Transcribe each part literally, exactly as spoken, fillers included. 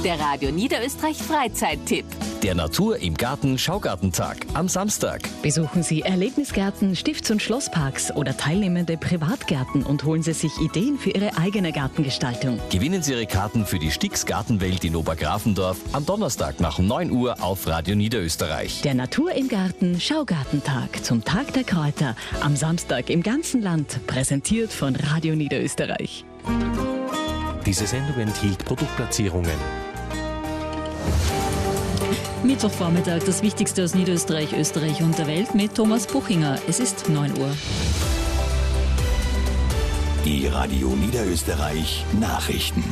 Der Radio Niederösterreich Freizeittipp. Der Natur im Garten Schaugartentag am Samstag. Besuchen Sie Erlebnisgärten, Stifts- und Schlossparks oder teilnehmende Privatgärten und holen Sie sich Ideen für Ihre eigene Gartengestaltung. Gewinnen Sie Ihre Karten für die Stix Gartenwelt in Obergrafendorf am Donnerstag nach neun Uhr auf Radio Niederösterreich. Der Natur im Garten Schaugartentag zum Tag der Kräuter am Samstag im ganzen Land, präsentiert von Radio Niederösterreich. Diese Sendung enthielt Produktplatzierungen. Mittwochvormittag, das Wichtigste aus Niederösterreich, Österreich und der Welt mit Thomas Buchinger. Es ist neun Uhr. Die Radio Niederösterreich Nachrichten.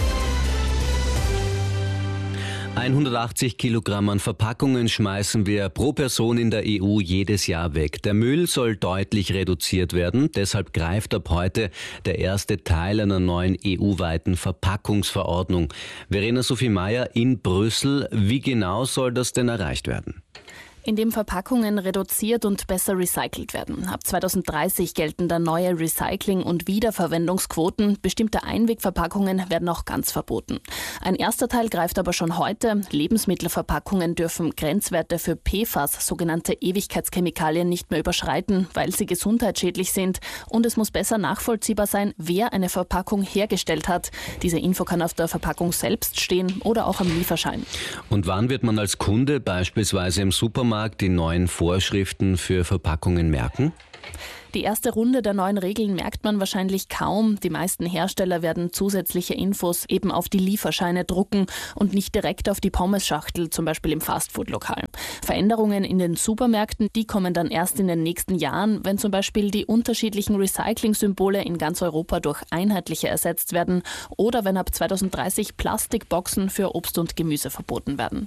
hundertachtzig Kilogramm an Verpackungen schmeißen wir pro Person in der E U jedes Jahr weg. Der Müll soll deutlich reduziert werden. Deshalb greift ab heute der erste Teil einer neuen E U-weiten Verpackungsverordnung. Verena Sophie Meyer in Brüssel. Wie genau soll das denn erreicht werden? Indem Verpackungen reduziert und besser recycelt werden. Ab zweitausenddreißig gelten dann neue Recycling- und Wiederverwendungsquoten. Bestimmte Einwegverpackungen werden auch ganz verboten. Ein erster Teil greift aber schon heute. Lebensmittelverpackungen dürfen Grenzwerte für P F A S, sogenannte Ewigkeitschemikalien, nicht mehr überschreiten, weil sie gesundheitsschädlich sind. Und es muss besser nachvollziehbar sein, wer eine Verpackung hergestellt hat. Diese Info kann auf der Verpackung selbst stehen oder auch am Lieferschein. Und wann wird man als Kunde beispielsweise im Supermarkt die neuen Vorschriften für Verpackungen merken? Die erste Runde der neuen Regeln merkt man wahrscheinlich kaum. Die meisten Hersteller werden zusätzliche Infos eben auf die Lieferscheine drucken und nicht direkt auf die Pommesschachtel, zum Beispiel im Fastfood-Lokal. Veränderungen in den Supermärkten, die kommen dann erst in den nächsten Jahren, wenn zum Beispiel die unterschiedlichen Recycling-Symbole in ganz Europa durch einheitliche ersetzt werden oder wenn ab zweitausenddreißig Plastikboxen für Obst und Gemüse verboten werden.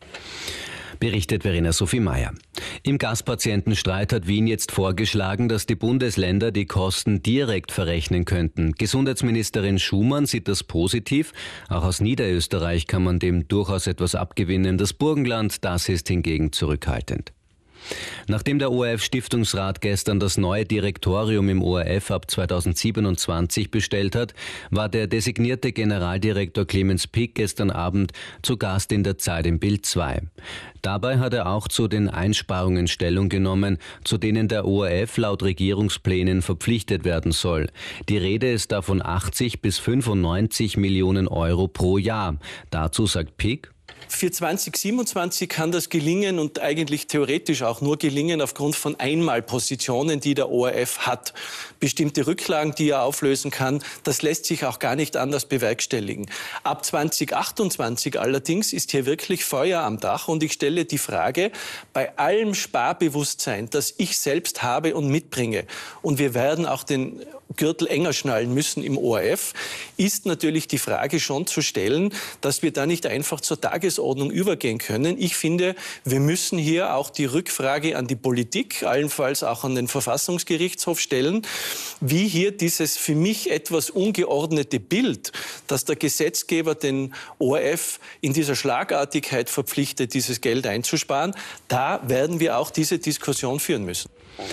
Berichtet Verena Sophie Meyer. Im Gaspatientenstreit hat Wien jetzt vorgeschlagen, dass die Bundesländer die Kosten direkt verrechnen könnten. Gesundheitsministerin Schumann sieht das positiv. Auch aus Niederösterreich kann man dem durchaus etwas abgewinnen. Das Burgenland, das ist hingegen zurückhaltend. Nachdem der O R F-Stiftungsrat gestern das neue Direktorium im O R F ab zweitausendsiebenundzwanzig bestellt hat, war der designierte Generaldirektor Clemens Pick gestern Abend zu Gast in der Zeit im Bild zwei. Dabei hat er auch zu den Einsparungen Stellung genommen, zu denen der O R F laut Regierungsplänen verpflichtet werden soll. Die Rede ist da von achtzig bis fünfundneunzig Millionen Euro pro Jahr. Dazu sagt Pick: Für zweitausendsiebenundzwanzig kann das gelingen und eigentlich theoretisch auch nur gelingen aufgrund von Einmalpositionen, die der O R F hat. Bestimmte Rücklagen, die er auflösen kann, das lässt sich auch gar nicht anders bewerkstelligen. Ab zweitausendachtundzwanzig allerdings ist hier wirklich Feuer am Dach und ich stelle die Frage, bei allem Sparbewusstsein, das ich selbst habe und mitbringe, und wir werden auch den Gürtel enger schnallen müssen im O R F, ist natürlich die Frage schon zu stellen, dass wir da nicht einfach zur Tagesordnung übergehen können. Ich finde, wir müssen hier auch die Rückfrage an die Politik, allenfalls auch an den Verfassungsgerichtshof stellen, wie hier dieses für mich etwas ungeordnete Bild, dass der Gesetzgeber den O R F in dieser Schlagartigkeit verpflichtet, dieses Geld einzusparen, da werden wir auch diese Diskussion führen müssen.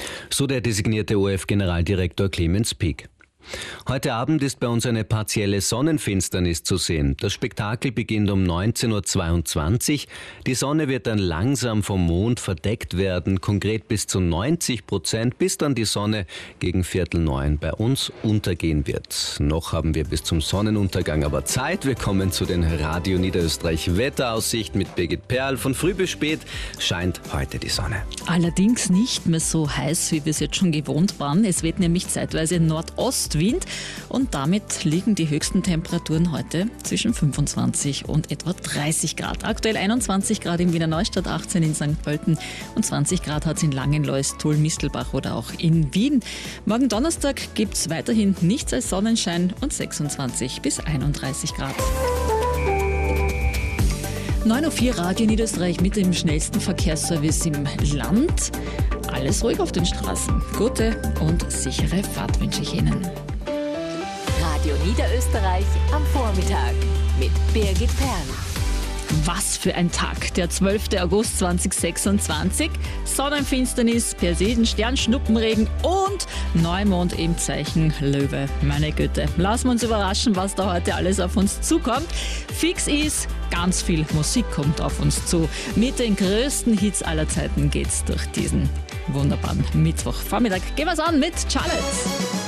So der designierte O R F-Generaldirektor Clemens Pick. Heute Abend ist bei uns eine partielle Sonnenfinsternis zu sehen. Das Spektakel beginnt um neunzehn Uhr zweiundzwanzig. Die Sonne wird dann langsam vom Mond verdeckt werden, konkret bis zu neunzig Prozent, bis dann die Sonne gegen Viertel neun bei uns untergehen wird. Noch haben wir bis zum Sonnenuntergang aber Zeit. Wir kommen zu den Radio Niederösterreich Wetteraussichten mit Birgit Perl. Von früh bis spät scheint heute die Sonne. Allerdings nicht mehr so heiß, wie wir es jetzt schon gewohnt waren. Es weht nämlich zeitweise Nordostwind und damit liegen die höchsten Temperaturen heute zwischen fünfundzwanzig und etwa dreißig Grad. Aktuell einundzwanzig Grad in Wiener Neustadt, achtzehn in Sankt Pölten und zwanzig Grad hat es in Langenlois, Tull, Mistelbach oder auch in Wien. Morgen Donnerstag gibt es weiterhin nichts als Sonnenschein und sechsundzwanzig bis einunddreißig Grad. neun Uhr vier Radio Niederösterreich mit dem schnellsten Verkehrsservice im Land. Alles ruhig auf den Straßen. Gute und sichere Fahrt wünsche ich Ihnen. Radio Niederösterreich am Vormittag mit Birgit Perl. Was für ein Tag, der zwölfter August zweitausendsechsundzwanzig. Sonnenfinsternis, Persiden, Sternschnuppenregen und Neumond im Zeichen Löwe. Meine Güte, lassen wir uns überraschen, was da heute alles auf uns zukommt. Fix ist, ganz viel Musik kommt auf uns zu. Mit den größten Hits aller Zeiten geht's durch diesen wunderbaren Mittwochvormittag. Gehen wir's an mit Charlotte.